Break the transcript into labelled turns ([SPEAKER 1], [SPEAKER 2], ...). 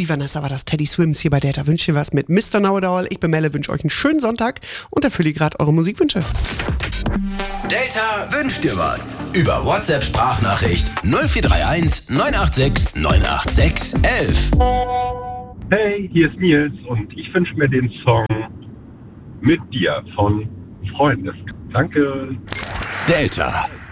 [SPEAKER 1] die Vanessa war das, Teddy Swims hier bei Delta. Wünscht dir was mit Mr. Know-it-all. Ich bin Melle, wünsche euch einen schönen Sonntag und erfülle gerade eure Musikwünsche.
[SPEAKER 2] Delta wünscht dir was. Über WhatsApp-Sprachnachricht 0431 986 986 11.
[SPEAKER 3] Hey, hier ist Nils und ich wünsche mir den Song Mit dir von Freundes. Danke.
[SPEAKER 2] Delta.